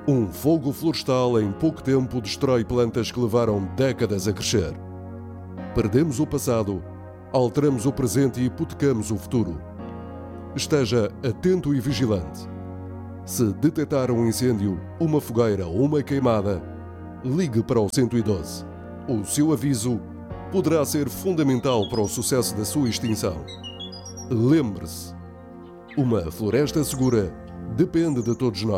Um fogo florestal em pouco tempo destrói plantas que levaram décadas a crescer. Perdemos o passado, alteramos o presente e hipotecamos o futuro. Esteja atento e vigilante. Se detectar um incêndio, uma fogueira ou uma queimada, ligue para o 112. O seu aviso poderá ser fundamental para o sucesso da sua extinção. Lembre-se, uma floresta segura depende de todos nós.